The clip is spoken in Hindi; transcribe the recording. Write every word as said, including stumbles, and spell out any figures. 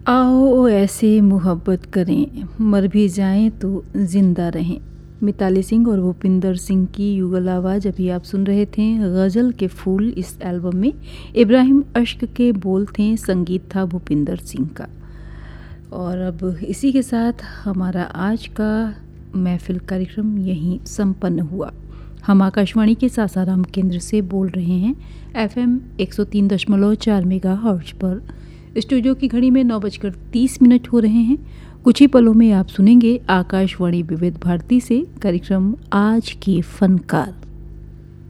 आओ ऐसे मोहब्बत करें, मर भी जाएं तो जिंदा रहें। मिताली सिंह और भूपिंदर सिंह की युगल आवाज़ अभी आप सुन रहे थे। गज़ल के फूल इस एल्बम में इब्राहिम अश्क के बोल थे, संगीत था भूपिंदर सिंह का। और अब इसी के साथ हमारा आज का महफिल कार्यक्रम यहीं संपन्न हुआ। हम आकाशवाणी के सासाराम केंद्र से बोल रहे हैं एफएम एक सौ तीन दशमलव चार मेगा हर्ट्ज पर। स्टूडियो की घड़ी में नौ बजकर तीस मिनट हो रहे हैं। कुछ ही पलों में आप सुनेंगे आकाशवाणी विविध भारती से कार्यक्रम आज के फनकार।